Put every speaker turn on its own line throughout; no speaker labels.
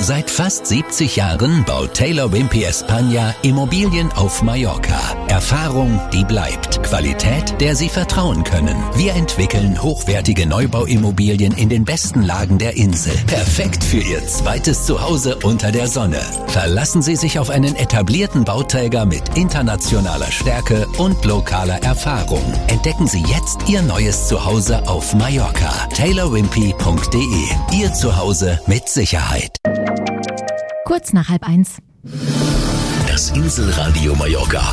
Seit fast 70 Jahren baut Taylor Wimpey España Immobilien auf Mallorca. Erfahrung, die bleibt. Qualität, der Sie vertrauen können. Wir entwickeln hochwertige Neubauimmobilien in den besten Lagen der Insel. Perfekt für Ihr zweites Zuhause unter der Sonne. Verlassen Sie sich auf einen etablierten Bauträger mit internationaler Stärke und lokaler Erfahrung. Entdecken Sie jetzt Ihr neues Zuhause auf Mallorca. taylorwimpey.de. Ihr Zuhause mit Sicherheit.
Kurz nach 12:30.
Das Inselradio Mallorca.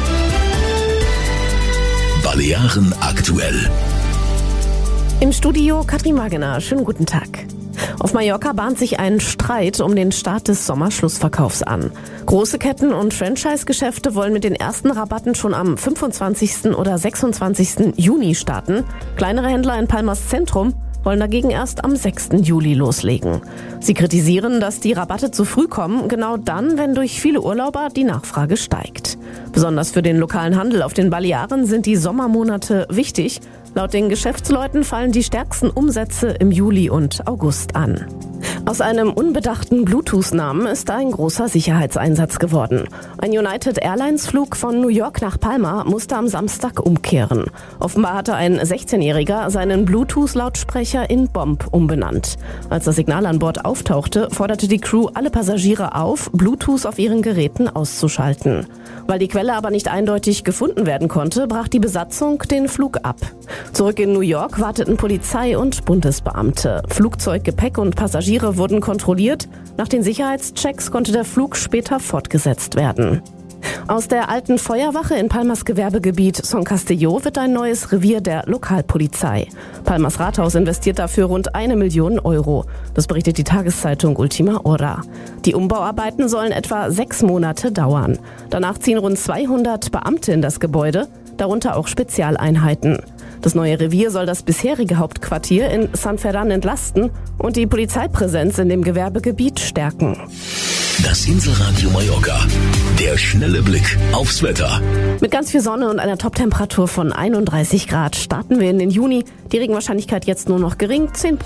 Balearen aktuell.
Im Studio Katrin Wagener. Schönen guten Tag. Auf Mallorca bahnt sich ein Streit um den Start des Sommerschlussverkaufs an. Große Ketten und Franchise-Geschäfte wollen mit den ersten Rabatten schon am 25. oder 26. Juni starten. Kleinere Händler in Palmas Zentrum wollen dagegen erst am 6. Juli loslegen. Sie kritisieren, dass die Rabatte zu früh kommen, genau dann, wenn durch viele Urlauber die Nachfrage steigt. Besonders für den lokalen Handel auf den Balearen sind die Sommermonate wichtig. Laut den Geschäftsleuten fallen die stärksten Umsätze im Juli und August an. Aus einem unbedachten Bluetooth-Namen ist ein großer Sicherheitseinsatz geworden. Ein United Airlines-Flug von New York nach Palma musste am Samstag umkehren. Offenbar hatte ein 16-Jähriger seinen Bluetooth-Lautsprecher in Bomb umbenannt. Als das Signal an Bord auftauchte, forderte die Crew alle Passagiere auf, Bluetooth auf ihren Geräten auszuschalten. Weil die Quelle aber nicht eindeutig gefunden werden konnte, brach die Besatzung den Flug ab. Zurück in New York warteten Polizei und Bundesbeamte. Flugzeug, Gepäck und Passagiere wurden kontrolliert. Nach den Sicherheitschecks konnte der Flug später fortgesetzt werden. Aus der alten Feuerwache in Palmas Gewerbegebiet Son Castelló wird ein neues Revier der Lokalpolizei. Palmas Rathaus investiert dafür rund 1 Million Euro. Das berichtet die Tageszeitung Ultima Hora. Die Umbauarbeiten sollen etwa 6 Monate dauern. Danach ziehen rund 200 Beamte in das Gebäude, darunter auch Spezialeinheiten. Das neue Revier soll das bisherige Hauptquartier in San Ferran entlasten und die Polizeipräsenz in dem Gewerbegebiet stärken.
Das Inselradio Mallorca. Der schnelle Blick aufs Wetter.
Mit ganz viel Sonne und einer Toptemperatur von 31 Grad starten wir in den Juni. Die Regenwahrscheinlichkeit jetzt nur noch gering, 10%.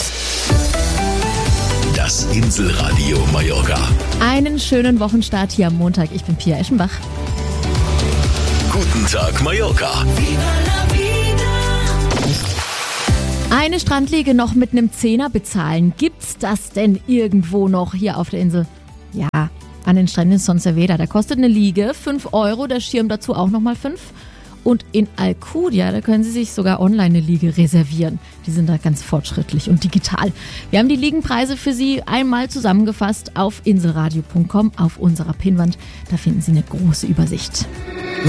Das Inselradio Mallorca.
Einen schönen Wochenstart hier am Montag. Ich bin Pia Eschenbach.
Guten Tag Mallorca.
Eine Strandliege noch mit einem Zehner bezahlen. Gibt's das denn irgendwo noch hier auf der Insel? Ja, an den Stränden in Son Servera. Da kostet eine Liege 5 Euro, der Schirm dazu auch nochmal 5. Und in Alcudia, da können Sie sich sogar online eine Liege reservieren. Die sind da ganz fortschrittlich und digital. Wir haben die Liegenpreise für Sie einmal zusammengefasst auf inselradio.com auf unserer Pinnwand. Da finden Sie eine große Übersicht.